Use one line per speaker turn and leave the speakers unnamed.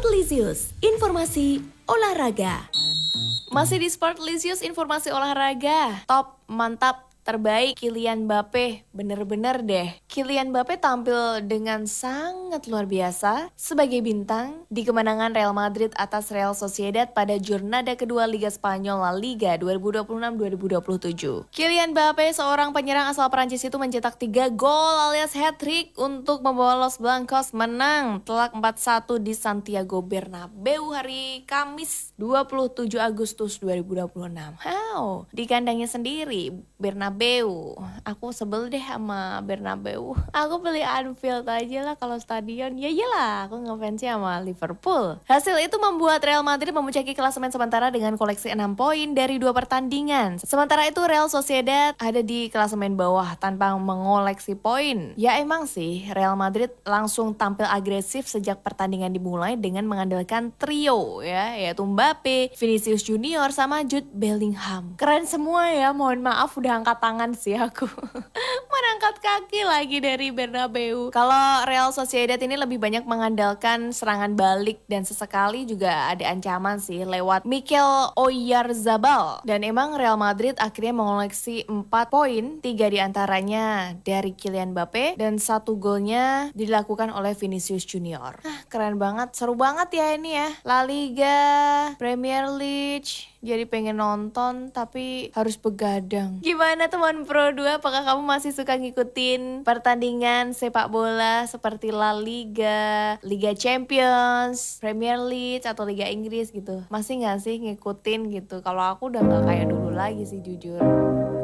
Sportlisius, informasi olahraga. Masih di Sportlisius, informasi olahraga. Top, mantap, terbaik Kylian Mbappe, bener-bener deh. Kylian Mbappe tampil dengan sangat luar biasa sebagai bintang di kemenangan Real Madrid atas Real Sociedad pada jornada kedua Liga Spanyol La Liga 2026-2027. Kylian Mbappe, seorang penyerang asal Prancis itu mencetak 3 gol alias hat-trick untuk membawa Los Blancos menang telak 4-1 di Santiago Bernabeu hari Kamis 27 Agustus 2026. Wow, di kandangnya sendiri, Bernabeu. Aku sebel deh sama Bernabeu. Aku pilih Anfield aja lah kalau stadion. Ya iyalah, aku ngefansnya sama Liverpool. Hasil itu membuat Real Madrid memuncaki klasemen sementara dengan koleksi 6 poin dari 2 pertandingan. Sementara itu Real Sociedad ada di klasemen bawah tanpa mengoleksi poin. Ya emang sih, Real Madrid langsung tampil agresif sejak pertandingan dimulai dengan mengandalkan trio ya, yaitu Mbappe, Vinicius Junior sama Jude Bellingham. Keren semua ya, mohon maaf udah angkat tangan sih aku. Menangkat kaki lagi dari Bernabeu. Kalau Real Sociedad ini lebih banyak mengandalkan serangan balik dan sesekali juga ada ancaman sih lewat Mikel Oyarzabal. Dan emang Real Madrid akhirnya mengoleksi 4 poin, 3 diantaranya dari Kylian Mbappe dan 1 golnya dilakukan oleh Vinicius Junior. Keren banget, seru banget ya ini ya. La Liga, Premier League. Jadi pengen nonton tapi harus begadang. Gimana teman Pro 2? Apakah kamu masih suka ngikutin pertandingan sepak bola seperti La Liga, Liga Champions, Premier League atau Liga Inggris gitu? Masih gak sih ngikutin gitu? Kalau aku udah gak kayak dulu lagi sih jujur.